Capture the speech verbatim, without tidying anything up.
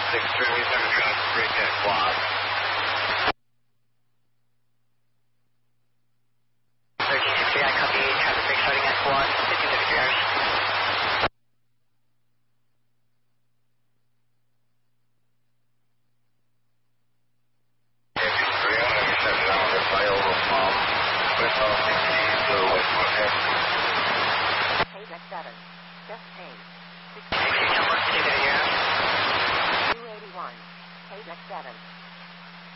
six three, we seven traffic three ten quad. thirteen sixty, I copy traffic break starting at quad, fifteen sixty hours.